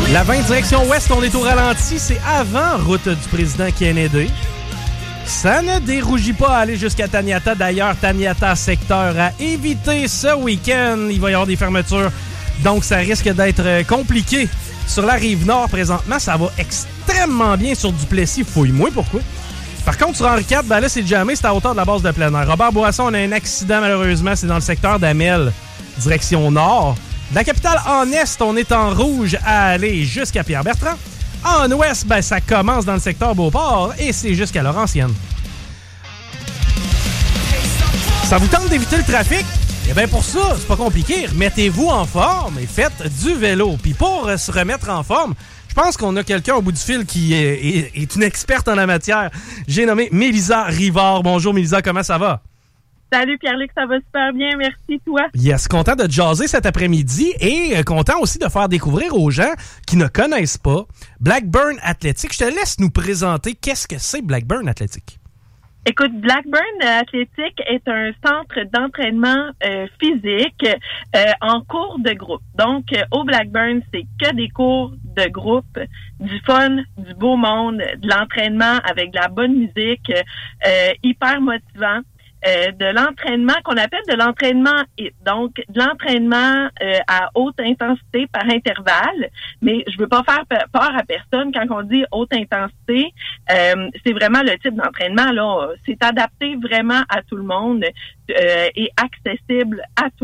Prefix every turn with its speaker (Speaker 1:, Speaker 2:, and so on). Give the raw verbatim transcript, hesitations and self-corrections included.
Speaker 1: La vingt direction ouest, on est au ralenti. C'est avant route du président Kennedy. Ça ne dérougit pas à aller jusqu'à Taniata. D'ailleurs, Taniata, secteur à éviter ce week-end. Il va y avoir des fermetures, donc ça risque d'être compliqué. Sur la rive nord, présentement, ça va extrêmement bien sur Duplessis. Fouille-moi, pourquoi? Par contre, sur Henri quatre, ben là, c'est jamais, c'est à hauteur de la base de plein air. Robert Bourassa, on a un accident, malheureusement. C'est dans le secteur d'Amel, direction nord. De la capitale en est, on est en rouge à aller jusqu'à Pierre-Bertrand. En ouest, ben, ça commence dans le secteur Beauport et c'est jusqu'à Laurentienne. Ça vous tente d'éviter le trafic? Eh bien, pour ça, c'est pas compliqué. Mettez-vous en forme et faites du vélo. Puis pour euh, se remettre en forme, je pense qu'on a quelqu'un au bout du fil qui est, est, est une experte en la matière. J'ai nommé Mélisa Rivard. Bonjour Mélisa, comment ça va?
Speaker 2: Salut Pierre-Luc, ça va super bien, merci toi.
Speaker 1: Yes, content de te jaser cet après-midi et euh, content aussi de faire découvrir aux gens qui ne connaissent pas Blackburn Athletic. Je te laisse nous présenter qu'est-ce que c'est Blackburn Athletic.
Speaker 2: Écoute, Blackburn Athletic est un centre d'entraînement euh, physique euh, en cours de groupe. Donc, euh, au Blackburn, c'est que des cours de groupe, du fun, du beau monde, de l'entraînement avec de la bonne musique, euh, hyper motivant. Euh, de l'entraînement qu'on appelle de l'entraînement H I I T, donc de l'entraînement euh, à haute intensité par intervalle, mais je veux pas faire peur à personne quand on dit haute intensité, euh, c'est vraiment le type d'entraînement là, c'est adapté vraiment à tout le monde euh, et accessible à tout